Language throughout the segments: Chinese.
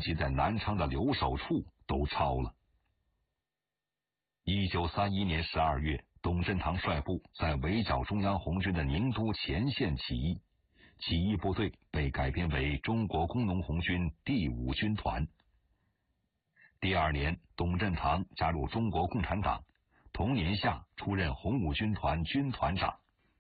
其在南昌的留守处都抄了。1931年12月，董振堂率部在围剿中央红军的宁都前线起义，起义部队被改编为中国工农红军第5军团。第2年，董振堂加入中国共产党，同年夏出任红五军团军团长。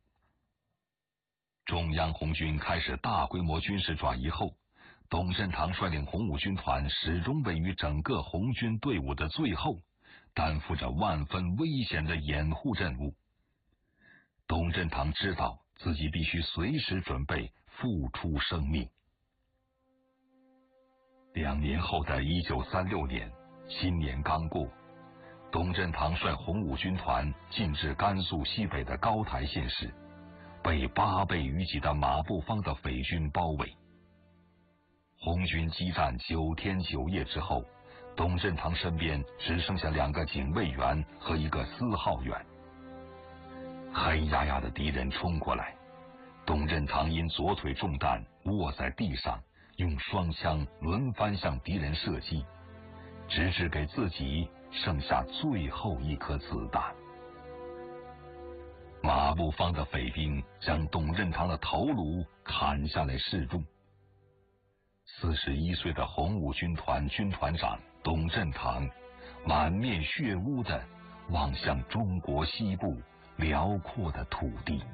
中央红军开始大规模军事转移后，董振堂率领红五军团始终位于整个红军队伍的最后，担负着万分危险的掩护任务。董振堂知道自己必须随时准备付出生命。2年后的1936年，新年刚过，董振堂率红五军团进至甘肃西北的高台县时，被8倍于己的马步芳的匪军包围。红军激战9天9夜之后，董振堂身边只剩下2个警卫员和1个司号员。黑压压的敌人冲过来，董振堂因左腿中弹卧在地上，用双枪轮番向敌人射击，直至给自己剩下最后1颗子弹。马步芳的匪兵将董振堂的头颅砍下来示众。41岁的红五军团军团长董振堂满面血污地望向中国西部辽阔的土地。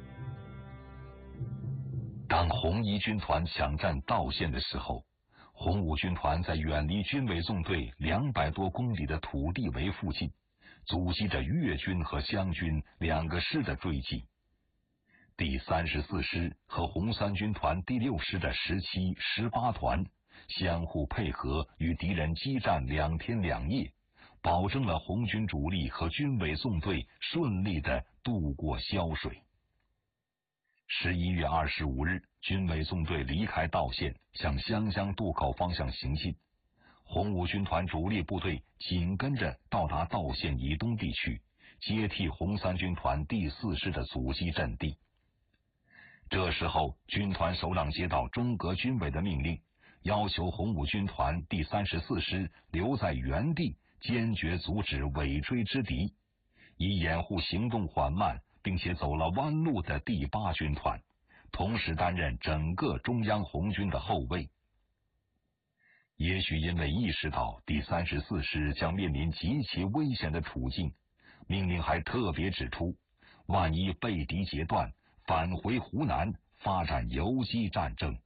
当红一军团抢占道县的时候，红五军团在远离军委纵队200多公里的土地围附近，阻击着粤军和湘军2个师的追击。第34师和红三军团第6师的17、18团相互配合，与敌人激战2天2夜，保证了红军主力和军委纵队顺利地渡过潇水。11月25日，军委纵队离开道县，向湘江渡口方向行进。红五军团主力部队紧跟着到达道县以东地区，接替红三军团第4师的阻击阵地。这时候，军团首长接到中革军委的命令，要求红五军团第34师留在原地，坚决阻止尾追之敌，以掩护行动缓慢并且走了弯路的第8军团，同时担任整个中央红军的后卫。也许因为意识到第34师将面临极其危险的处境，命令还特别指出，万一被敌截断，返回湖南发展游击战争。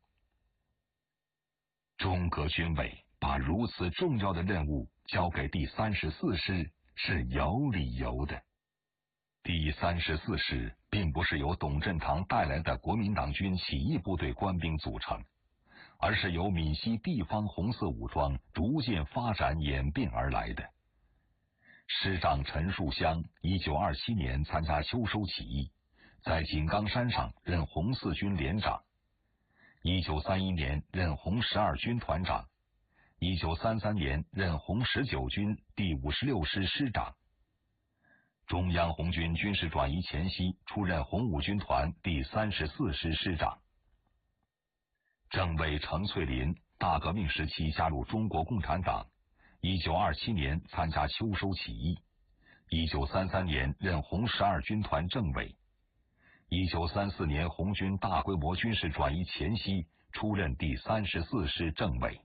中革军委把如此重要的任务交给第34师是有理由的。第34师并不是由董振堂带来的国民党军起义部队官兵组成，而是由闽西地方红色武装逐渐发展演变而来的。师长陈树湘1927年参加秋收起义，在井冈山上任红四军连长，1931年任红12军团长，1933年任红19军第56师师长。中央红军军事转移前夕，出任红五军团第34师师长。政委程翠林大革命时期加入中国共产党，1927年参加秋收起义，1933年任红12军团政委。1934年红军大规模军事转移前夕，出任第34师政委。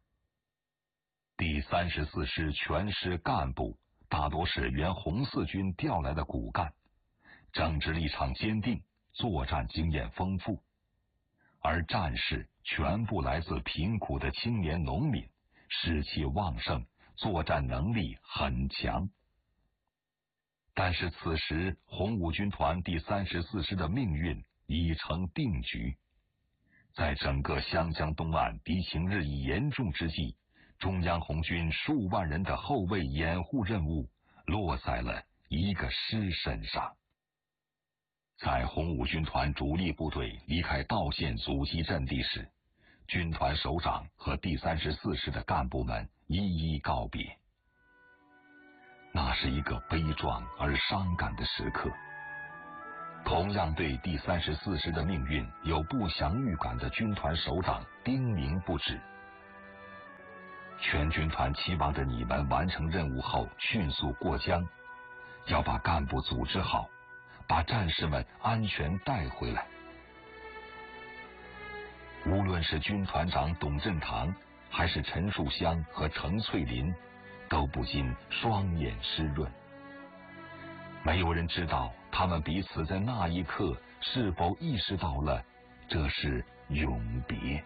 第34师全师干部大多是原红四军调来的骨干，政治立场坚定，作战经验丰富，而战士全部来自贫苦的青年农民，士气旺盛，作战能力很强。但是此时红五军团第34师的命运已成定局。在整个湘江东岸敌情日益严重之际，中央红军数万人的后卫掩护任务落在了1个师身上。在红五军团主力部队离开道县阻击阵地时，军团首长和第34师的干部们一一告别。那是一个悲壮而伤感的时刻。同样对第34师的命运有不祥预感的军团首长叮咛不止。 全军团期望着你们完成任务后迅速过江，要把干部组织好，把战士们安全带回来。无论是军团长董振堂，还是陈树湘和程翠林，都不禁双眼湿润。没有人知道他们彼此在那一刻是否意识到了这是永别。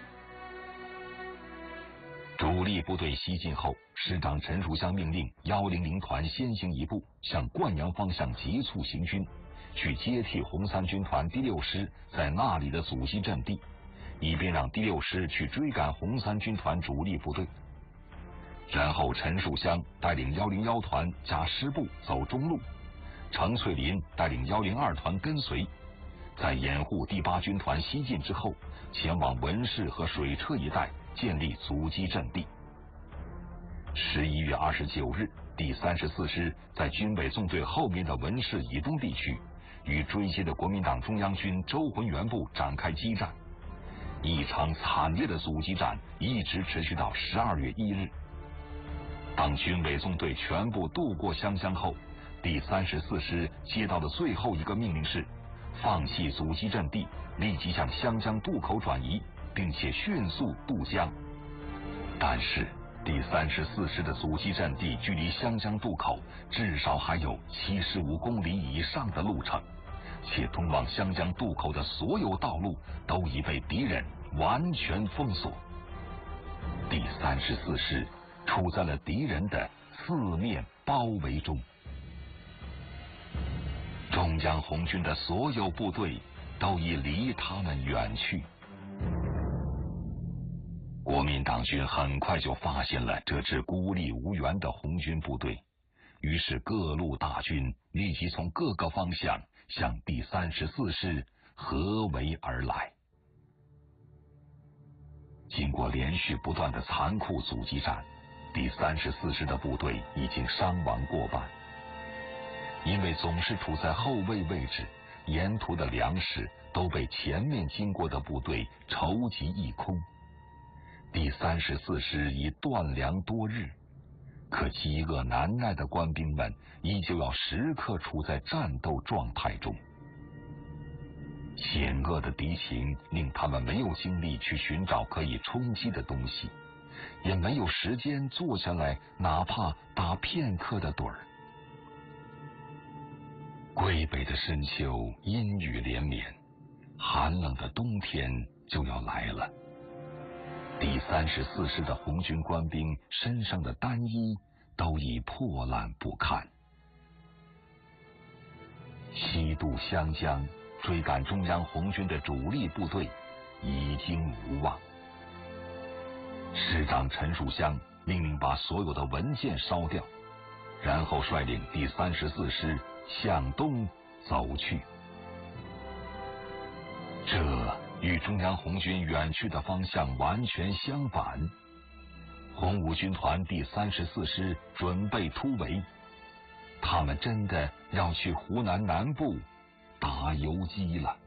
主力部队西进后，师长陈树湘命令100团先行一步，向灌阳方向急促行军，去接替红三军团第6师在那里的阻击阵地，以便让第6师去追赶红三军团主力部队。然后陈树湘带领101团加师部走中路，程翠林带领102团跟随，在掩护第8军团西进之后，前往文市和水车一带建立阻击阵地。11月29日，第34师在军委纵队后面的文市以东地区，与追击的国民党中央军周浑元部展开激战。一场惨烈的阻击战一直持续到12月1日。当军委纵队全部渡过湘江后，第34师接到的最后一个命令是放弃阻击阵地，立即向湘江渡口转移，并且迅速渡江。但是第34师的阻击阵地距离湘江渡口至少还有75公里以上的路程，且通往湘江渡口的所有道路都已被敌人完全封锁。第34师处在了敌人的四面包围中。中央红军的所有部队都已离他们远去。国民党军很快就发现了这支孤立无援的红军部队，于是各路大军立即从各个方向向第34师合围而来。经过连续不断的残酷阻击战，第34师的部队已经伤亡过半。因为总是处在后卫位置，沿途的粮食都被前面经过的部队筹集一空。第34师已断粮多日，可饥饿难耐的官兵们依旧要时刻处在战斗状态中。险恶的敌情令他们没有精力去寻找可以充饥的东西，也没有时间坐下来哪怕打片刻的盹儿。归北的深秋阴雨连绵，寒冷的冬天就要来了。第34师的红军官兵身上的单衣都已破烂不堪。西渡湘江追赶中央红军的主力部队已经无望。师长陈树湘命令把所有的文件烧掉，然后率领第34师向东走去。这与中央红军远去的方向完全相反。红五军团第34师准备突围，他们真的要去湖南南部打游击了。